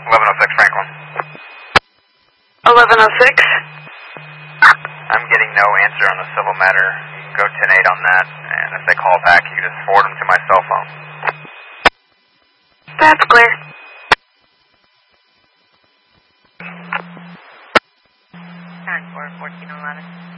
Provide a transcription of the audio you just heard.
1106 Franklin. 1106? I'm getting no answer on the civil matter. You can go 10-8 on that, and if they call back, you can just forward them to my cell phone. That's clear. 41411.